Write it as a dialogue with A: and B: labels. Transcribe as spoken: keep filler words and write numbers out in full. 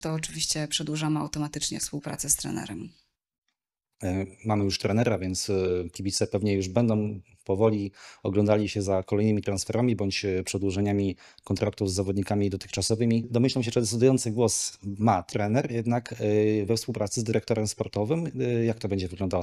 A: to oczywiście przedłużamy automatycznie współpracę z trenerem.
B: E, Mamy już trenera, więc e, kibice pewnie już będą powoli oglądali się za kolejnymi transferami bądź e, przedłużeniami kontraktów z zawodnikami dotychczasowymi. Domyślam się, że decydujący głos ma trener, jednak e, we współpracy z dyrektorem sportowym. E, Jak to będzie wyglądało